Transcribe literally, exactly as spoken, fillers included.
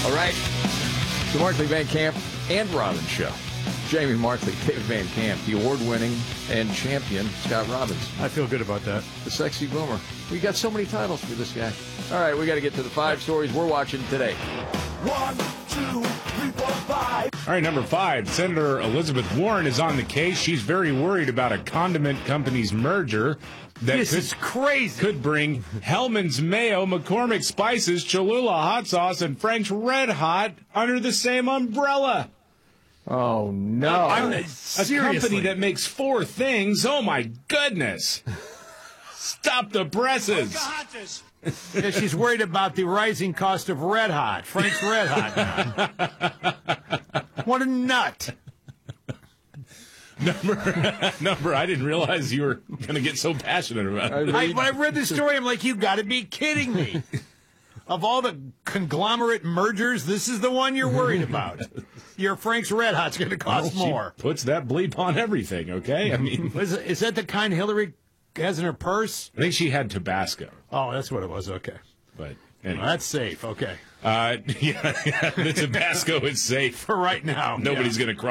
All right. The Markley Van Camp and Robbins Show. Jamie Markley, David Van Camp, the award-winning and champion Scott Robbins. I feel good about that. The sexy boomer. We got so many titles for this guy. All right, we got to get to the five stories we're watching today. One, two, three, four, five. All right, number five. Senator Elizabeth Warren is on the case. She's very worried about a condiment company's merger that This could, is crazy. could bring Hellman's Mayo, McCormick Spices, Cholula Hot Sauce, and French Red Hot under the same umbrella. Oh, no. I'm a Seriously. company that makes four things. Oh, my goodness. Stop the presses. Yeah, she's worried about the rising cost of Red Hot, Frank's Red Hot now. What a nut. Number, number, I didn't realize you were going to get so passionate about it. I, when I read the story, I'm like, you got to be kidding me. Of all the conglomerate mergers, this is the one you're worried about. Your Frank's Red Hot's going to cost Well, she more. puts that bleep on everything, okay? I mean, Is, is that the kind Hillary has in her purse? I think she had Tabasco, Oh, that's what it was. Okay. but anyway. That's safe. Okay. Uh, yeah, yeah, the Tabasco is safe. For right now. Nobody's yeah. going to cross.